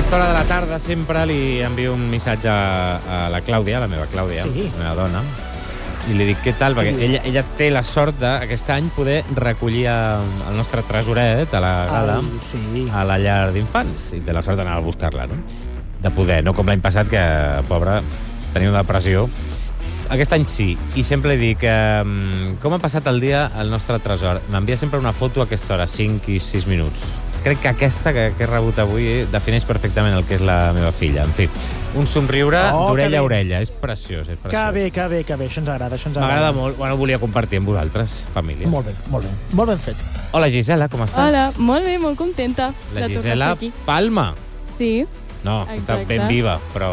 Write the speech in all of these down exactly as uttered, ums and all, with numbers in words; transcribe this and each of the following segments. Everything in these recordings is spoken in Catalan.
aquesta hora de la tarda sempre li envio un missatge a la Clàudia, la meva Clàudia, sí. la meva dona, i li dic què tal, perquè ella, ella té la sort d'aquest any poder recollir el nostre tresoret a la gala, Ai, sí. a la llar d'infants, i té la sort d'anar a buscar-la, no? De poder, no com l'any passat, que, pobra, tenia una depressió. Aquest any sí, i sempre li dic eh, com ha passat el dia el nostre tresor. M'envia sempre una foto a aquesta hora, cinc i sis minuts. Crec que aquesta que, que he rebut avui defineix perfectament el que és la meva filla. En fi, un somriure oh, d'orella a orella. És preciós, és preciós. Que bé, que bé, que bé. Això ens agrada, això ens agrada. M'agrada molt. Bueno, volia compartir amb vosaltres, família. Molt bé, molt bé. Molt ben fet. Hola, Gisela, com estàs? Hola, molt bé, molt contenta. La Gisela Palma. Sí. No, exacte. Està ben viva, però...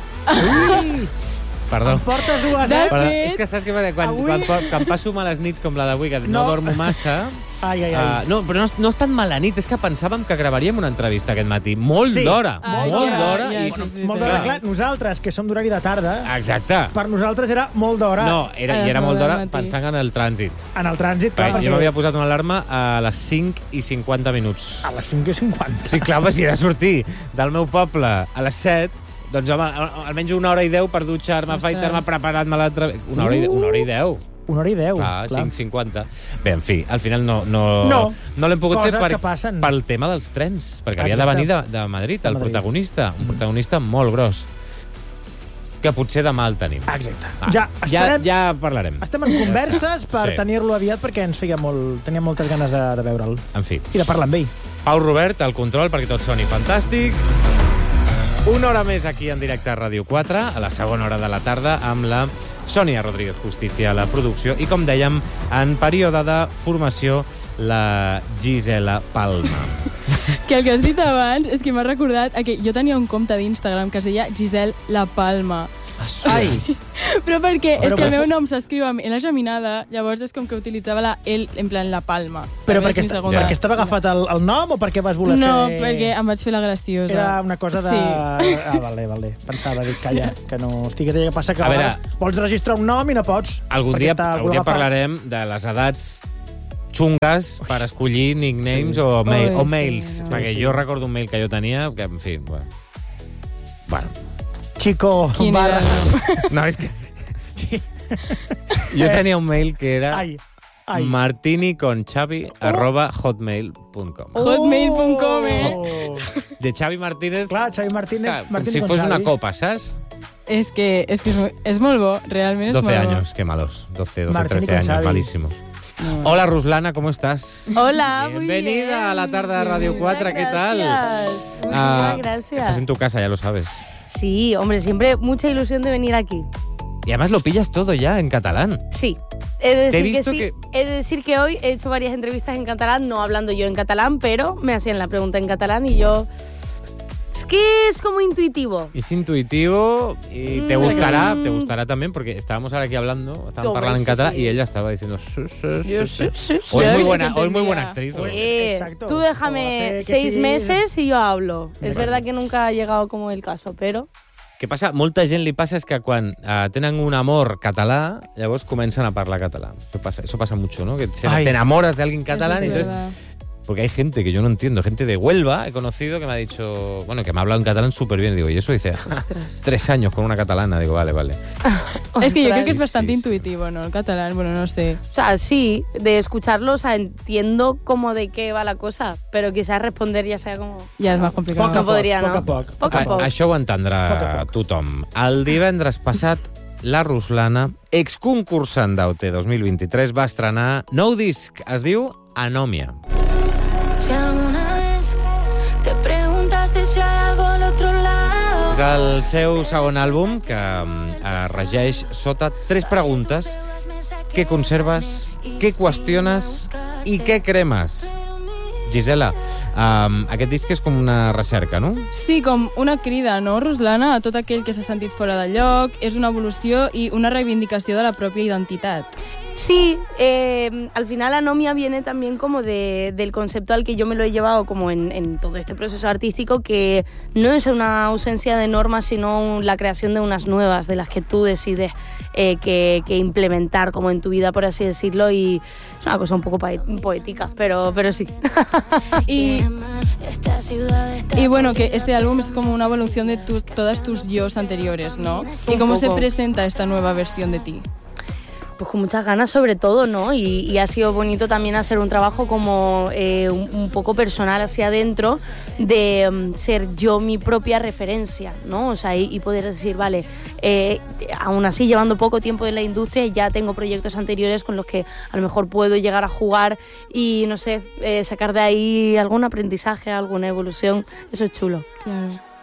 Ui! Perdó. Em portes dues, De eh? Però fet... és que saps què passa? Quan, Avui... quan, quan em passo males nits com la d'avui, que no, no dormo massa... Ai, ai, ai. Uh, no, però no, no és tan mala nit, és que pensàvem que gravaríem una entrevista aquest matí. Molt Sí. d'hora, Ah, molt ja, d'hora. ja, i... sí, sí, Molt sí. d'hora, clar. Nosaltres, que som d'horari de tarda, Exacte. per nosaltres era molt d'hora No, era, A i les era nou molt del d'hora matí. pensant en el trànsit. en el trànsit. Clar, Perquè... perquè... Jo m'havia posat una alarma a les cinc i cinquanta minuts. A les cinc i cinquanta. Sí, clar, home, si he de sortir del meu poble a les set, doncs home, almenys una hora i deu per dutxar-me, afaitar-me, preparar-me l'altre... Una, hora i, una hora i deu. Una hora i deu. Clar, clar. cinc cinquanta. Bé, en fi, al final no, no, No. no l'hem pogut Coses fer per, que passen. pel tema dels trens, perquè havia de Exacte. venir de, de Madrid, De el Madrid. protagonista, un protagonista molt gros, que potser demà el tenim. Exacte. Ah, Ja, ja, estarem... ja parlarem. Estem en converses per Sí. tenir-lo aviat perquè ens feia molt... teníem moltes ganes de, de veure'l. En fi, I de parlar amb ell. Pau Robert, al control, perquè tot soni fantàstic. Una hora més aquí en directe a Ràdio quatre, a la segona hora de la tarda, amb la Sònia Rodríguez Justícia a la producció i, com dèiem, en període de formació, la Gisela Palma. Que el que has dit abans és que m'ha recordat que jo tenia un compte d'Instagram que es deia Giselle La Palma. Ai, Però perquè Però és que el pues- meu nom s'escriu amb L geminada, llavors és com que utilitzava la L en plan La Palma. però També és perquè, mi esta, segona. perquè estava agafat el, el nom o perquè vas voler No, fer... perquè em vaig fer la graciosa. Era una cosa de... Sí. Ah, vale, vale. Pensava, dic, calla, que no estigués allà. Que passa que a, A veure, vegades vols registrar un nom i no pots. Algun perquè dia, està algun dia agafat. parlarem de les edats xungues per escollir nicknames Sí. o, mail, Ui, o sí, mails. no. Perquè Sí, sí. jo recordo un mail que jo tenia, que, en fi, bueno... bueno. Chico, Quin barra... era el nom? No, és que... Sí. Jo tenia un mail que era Ai, ai. martiniconxavi arroba hotmail punt com. hotmail punt com, eh? Oh. De Xavi Martínez, Clar, Xavi Martínez... clar, com Martínez si con fos Xavi. una copa, saps? És que, és, que és, mo- és molt bo, realment és doce molt bo. años, qué malos. doce, doce, Martín y trece con años, Xavi. malísimos. No. Hola, Ruslana, ¿cómo estás? Hola, muy Bienvenida bien. a la tarde de Radio cuatro, ¿qué tal? Gracias. Muchísimas Ah, gracias. Estás en tu casa, ya lo sabes. Sí, hombre, siempre mucha ilusión de venir aquí. Y además lo pillas todo ya en catalán. Sí. He de Te he decir que visto sí. que- He de decir que hoy he hecho varias entrevistas en catalán, no hablando yo en catalán, pero me hacían la pregunta en catalán y yo... Es que es como intuitivo. Es intuitivo y te Mm. gustará, te gustará también, porque estábamos ahora aquí hablando, estábamos Hombre, hablando en sí, catalán sí. y ella estaba diciendo... "Sí, sí, Yo sí, sí". sí, sí, sí. Hoy es muy Sí, buena, que hoy muy buena entendía. actriz. Pues, hoy. Eh, exacto. tú O déjame hace que seis sí. meses y yo hablo. Es Bueno. verdad que nunca ha llegado como el caso, pero... Que passa, molta gent li passa és que quan uh, tenen un amor català, llavors comencen a parlar català. Eso pasa, eso pasa mucho, ¿no? Que se, Ay. te enamoras de alguien catalán Eso y es entonces... verdad. Porque hay gente que yo no entiendo, gente de Huelva, he conocido, que me ha dicho... Bueno, que me ha hablado en catalán súper bien. Digo, y eso dice, tres años con una catalana. Digo, vale, vale. Es que yo creo que es Sí, bastante sí, sí. intuitivo, ¿no? El catalán, bueno, no sé. O sea, sí, de escucharlo, o sea, entiendo cómo de qué va la cosa, pero quizás responder ya sea como... Ya es más complicado. Poc a No poc, podria, poc no? a poc. Poc a A, poc. això ho Poc a entendrà poc. tothom. El divendres passat, la Ruslana, exconcursant d'O T dos mil vint-i-tres, va estrenar nou disc. Es diu Anòmia. Si alguna vez te preguntaste si hay algo al otro lado. És el seu segon àlbum que mm, es regeix sota tres preguntes. Què conserves? Què qüestiones? I què cremes? Gisela, um, aquest disc és com una recerca, no? Sí, com una crida, no, Ruslana, a tot aquell que s'ha sentit fora de lloc, és una evolució i una reivindicació de la pròpia identitat. Sí, eh, al final anomia viene también como de, del concepto al que yo me lo he llevado como en, en todo este proceso artístico, que no es una ausencia de normas, sino la creación de unas nuevas, de las que tú decides eh, que, que implementar como en tu vida, por así decirlo, y es una cosa un poco poética, pero, pero sí. y, y bueno, que este álbum es como una evolución de tu, todas tus yos anteriores, ¿no? ¿Y cómo se presenta esta nueva versión de ti? Pues con muchas ganas sobre todo, ¿no? Y, y ha sido bonito también hacer un trabajo como eh, un, un poco personal hacia adentro, de um, ser yo mi propia referencia, ¿no? O sea, y, y poder decir, vale, eh, aún así llevando poco tiempo en la industria, ya tengo proyectos anteriores con los que a lo mejor puedo llegar a jugar y, no sé, eh, sacar de ahí algún aprendizaje, alguna evolución. Eso es chulo. Claro.